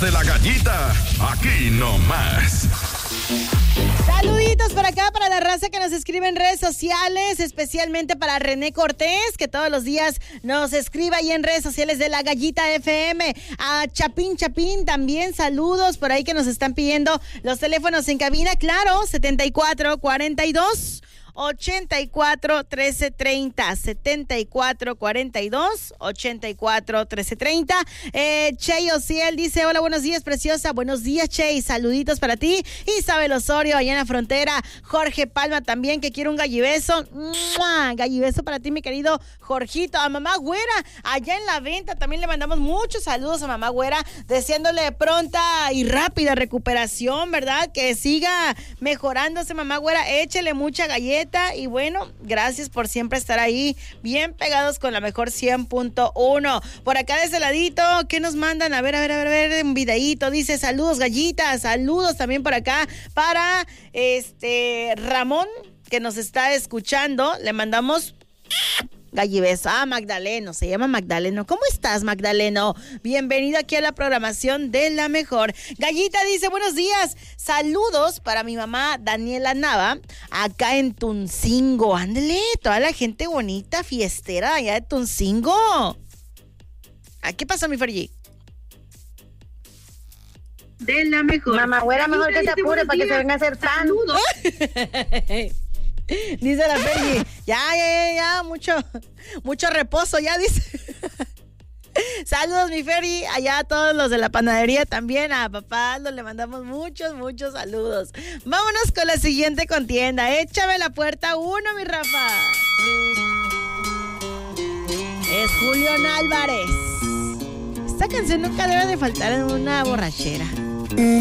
De la gallita, aquí nomás. Saluditos por acá para la raza que nos escribe en redes sociales, especialmente para René Cortés, que todos los días nos escribe ahí en redes sociales de La Gallita FM. A Chapín también, saludos por ahí que nos están pidiendo los teléfonos en cabina, claro, 7442 84 13 30 74 42 84 13 30. Chey Ociel dice: hola, buenos días, preciosa. Buenos días, Chey. Saluditos para ti. Isabel Osorio, allá en la frontera. Jorge Palma también, que quiere un gallibeso. ¡Mua! Gallibeso para ti, mi querido Jorgito. A mamá Güera, allá en la venta, también le mandamos muchos saludos a mamá Güera, deseándole pronta y rápida recuperación, ¿verdad? Que siga mejorándose, mamá Güera. Échele mucha galleta. Y bueno, gracias por siempre estar ahí, bien pegados con la mejor 100.1. Por acá de ese ladito, ¿qué nos mandan? A ver, un videíto. Dice: saludos, gallitas. Saludos también por acá para Ramón, que nos está escuchando. Le mandamos gallibeso. Magdaleno, se llama Magdaleno. ¿Cómo estás, Magdaleno? Bienvenido aquí a la programación de La Mejor. Gallita dice: buenos días, saludos para mi mamá Daniela Nava, acá en Tuncingo. Ándale, toda la gente bonita, fiestera allá de Tuncingo. ¿Qué pasó, mi Fergie? De La Mejor. Mamá Güera, mejor que se apure para que se venga a hacer pan. Dice la Fergie, ya, mucho reposo, ya dice. Saludos, mi Fergie, allá a todos los de la panadería también, a papá Aldo le mandamos muchos saludos. Vámonos con la siguiente contienda, échame la puerta 1, mi Rafa. Es Julián Álvarez. Esta canción nunca debe de faltar en una borrachera.